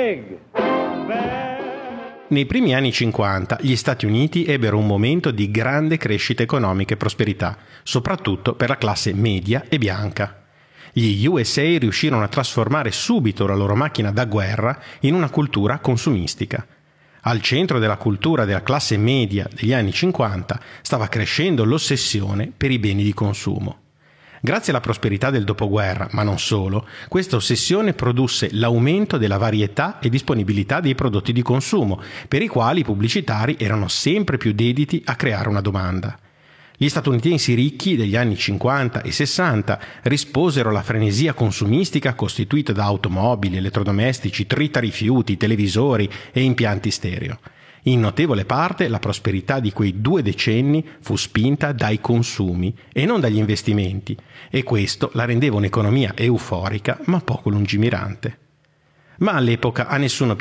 big. Nei primi anni 50 gli Stati Uniti ebbero un momento di grande crescita economica e prosperità, soprattutto per la classe media e bianca. Gli USA riuscirono a trasformare subito la loro macchina da guerra in una cultura consumistica. Al centro della cultura della classe media degli anni 50 stava crescendo l'ossessione per i beni di consumo. Grazie alla prosperità del dopoguerra, ma non solo, questa ossessione produsse l'aumento della varietà e disponibilità dei prodotti di consumo, per i quali i pubblicitari erano sempre più dediti a creare una domanda. Gli statunitensi ricchi degli anni 50 e 60 risposero alla frenesia consumistica costituita da automobili, elettrodomestici, trita-rifiuti, televisori e impianti stereo. In notevole parte la prosperità di quei 2 decenni fu spinta dai consumi e non dagli investimenti, e questo la rendeva un'economia euforica ma poco lungimirante. Ma all'epoca a nessuno